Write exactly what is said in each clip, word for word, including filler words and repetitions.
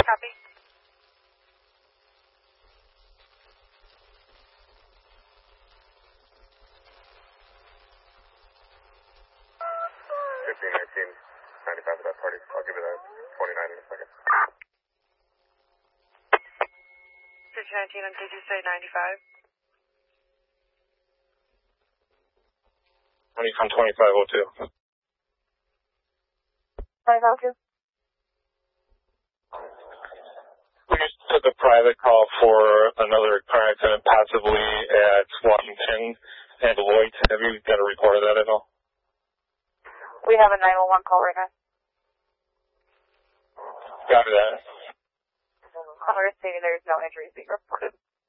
Copy. fifteen nineteen ninety-five at that party. I'll give you that twenty-nine in a second. fifteen nineteen, and did you say ninety-five? twenty from twenty-five oh two. five oh two. We just took a private call for another car accident possibly at Washington and Beloit. Have you got a report of that at all? We have a nine one one call right now. Got that. Caller is stating there is no injuries being reported.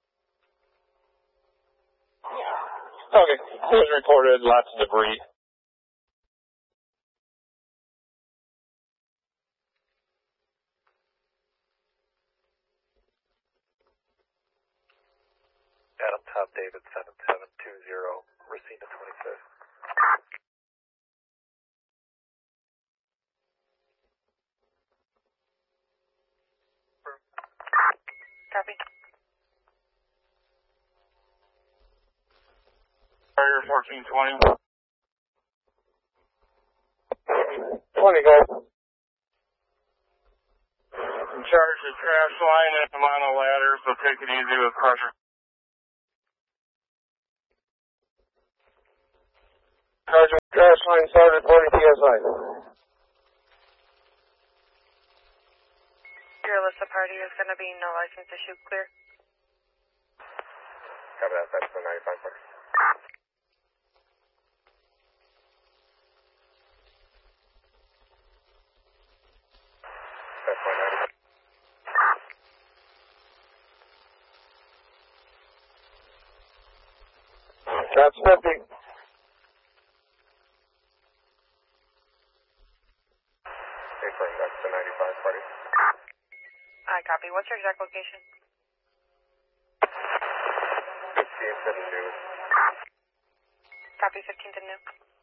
Okay, it was reported, lots of debris. Adam Top David seven seven two zero, Racina twenty-fifth. Copy. Carrier fourteen twenty. twenty, go. In charge of trash line and I'm on a ladder, so take it easy with pressure. Charge of trash line started forty P S I. Your list of party is going to be no license issue clear. Copy that, that's the ninety-five party. That's my ninety-five. That's fifty. Confirm, that's the ninety-five party. I copy. What's your exact location? fifteen to New. Copy fifteen to New.